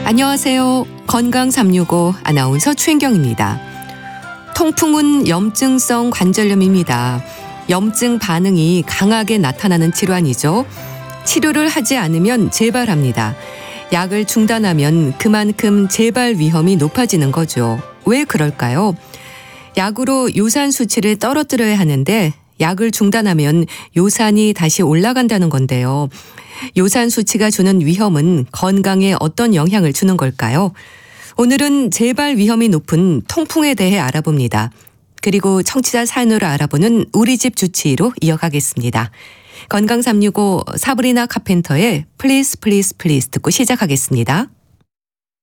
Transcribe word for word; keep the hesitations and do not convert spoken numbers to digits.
안녕하세요. 건강 삼육오 아나운서 최인경입니다. 통풍은 염증성 관절염입니다. 염증 반응이 강하게 나타나는 질환이죠. 치료를 하지 않으면 재발합니다. 약을 중단하면 그만큼 재발 위험이 높아지는 거죠. 왜 그럴까요? 약으로 요산 수치를 떨어뜨려야 하는데 약을 중단하면 요산이 다시 올라간다는 건데요. 요산 수치가 주는 위험은 건강에 어떤 영향을 주는 걸까요? 오늘은 재발 위험이 높은 통풍에 대해 알아봅니다. 그리고 청취자 사연으로 알아보는 우리 집 주치의로 이어가겠습니다. 건강 삼육오 사브리나 카펜터의 플리즈 플리즈 플리즈 듣고 시작하겠습니다.